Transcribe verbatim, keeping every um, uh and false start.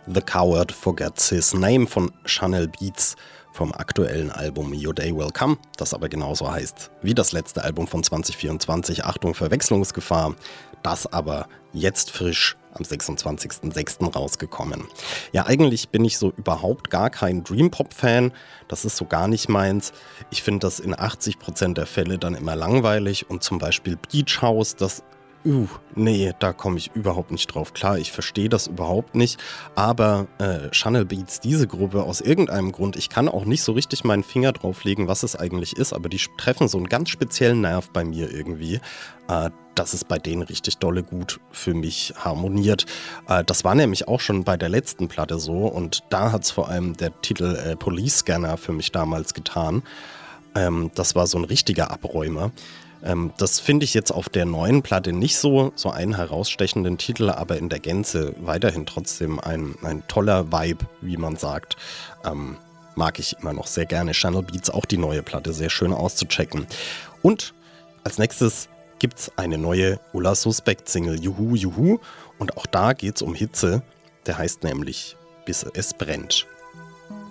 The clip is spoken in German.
The Coward Forgets His Name von Chanel Beats vom aktuellen Album Your Day Will Come, das aber genauso heißt wie das letzte Album von zwanzig vierundzwanzig. Achtung, Verwechslungsgefahr. Das aber jetzt frisch am sechsundzwanzigsten sechsten rausgekommen. Ja, eigentlich bin ich so überhaupt gar kein Dream-Pop-Fan. Das ist so gar nicht meins. Ich finde das in achtzig Prozent der Fälle dann immer langweilig und zum Beispiel Beach House, das Uh, nee, da komme ich überhaupt nicht drauf klar. Ich verstehe das überhaupt nicht. Aber äh, Chanel Beats, diese Gruppe, aus irgendeinem Grund, ich kann auch nicht so richtig meinen Finger drauflegen, was es eigentlich ist, aber die treffen so einen ganz speziellen Nerv bei mir irgendwie, äh, dass es bei denen richtig dolle gut für mich harmoniert. Äh, das war nämlich auch schon bei der letzten Platte so und da hat es vor allem der Titel äh, Police Scanner für mich damals getan. Ähm, das war so ein richtiger Abräumer. Ähm, das finde ich jetzt auf der neuen Platte nicht so, so einen herausstechenden Titel, aber in der Gänze weiterhin trotzdem ein, ein toller Vibe, wie man sagt. Ähm, mag ich immer noch sehr gerne. Chanel Beats, auch die neue Platte, sehr schön auszuchecken. Und als nächstes gibt's eine neue Ulla Suspect-Single, Juhu, Juhu. Und auch da geht's um Hitze, der heißt nämlich Bis es brennt.